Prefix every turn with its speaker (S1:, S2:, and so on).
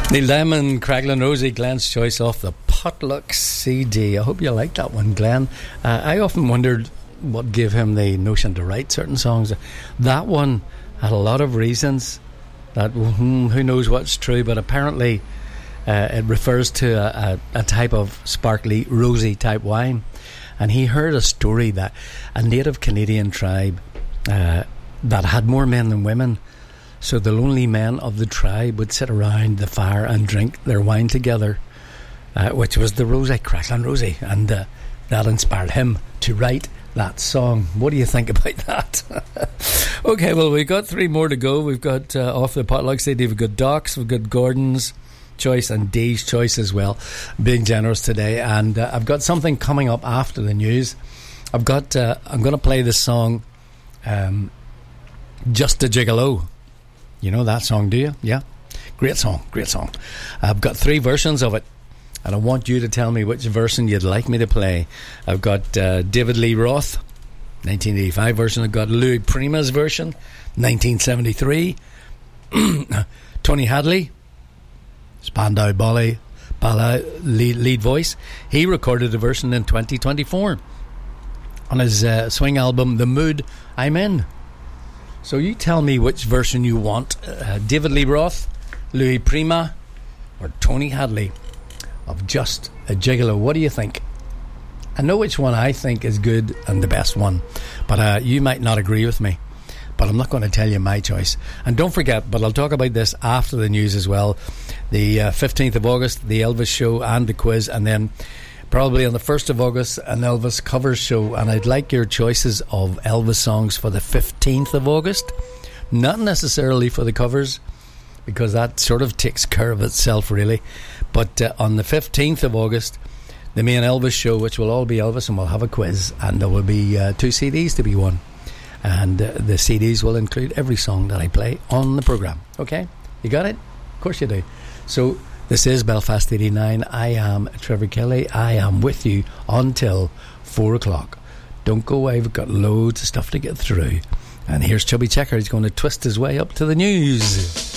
S1: Neil Diamond, Craiglin Rosie, Glenn's choice off the Potluck CD. I hope you like that one, Glenn. I often wondered what gave him the notion to write certain songs. That one had a lot of reasons that who knows what's true, but apparently it refers to a type of sparkly, rosy type wine. And he heard a story that a native Canadian tribe that had more men than women, so the lonely men of the tribe would sit around the fire and drink their wine together, which was the Rosie, Craiglin Rosie, and that inspired him to write that song. What do you think about that? Okay, well, we've got 3 more to go. We've got off the Potluck CD, we've got Doc's, we've got Gordon's choice and Dee's choice as well, being generous today. And I've got something coming up after the news. I'm going to play this song, Just a Gigolo. You know that song, do you? Yeah? Great song, great song. I've got 3 versions of it, and I want you to tell me which version you'd like me to play. I've got David Lee Roth, 1985 version. I've got Louis Prima's version, 1973. Tony Hadley, Spandau Ballet lead voice. He recorded a version in 2024 on his swing album, The Mood I'm In. So you tell me which version you want. David Lee Roth, Louis Prima, or Tony Hadley of Just a Gigolo. What do you think? I know which one I think is good and the best one, but you might not agree with me. But I'm not going to tell you my choice. And don't forget, but I'll talk about this after the news as well, the 15th of August, the Elvis show and the quiz, and then probably on the 1st of August, an Elvis covers show. And I'd like your choices of Elvis songs for the 15th of August. Not necessarily for the covers, because that sort of takes care of itself, really. But on the 15th of August, the main Elvis show, which will all be Elvis, and we'll have a quiz. And there will be 2 CDs to be won. And the CDs will include every song that I play on the programme. Okay? You got it? Of course you do. So this is Belfast 89. I am Trevor Kelly. I am with you until 4 o'clock. Don't go away. We've got loads of stuff to get through. And here's Chubby Checker. He's going to twist his way up to the news.